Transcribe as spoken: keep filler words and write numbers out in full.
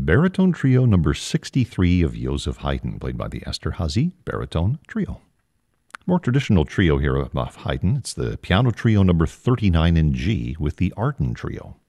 Baritone Trio number sixty-three of Joseph Haydn, played by the Esterhazy Baritone Trio. More traditional trio here of Haydn. It's the Piano Trio number thirty-nine in G with the Arden Trio.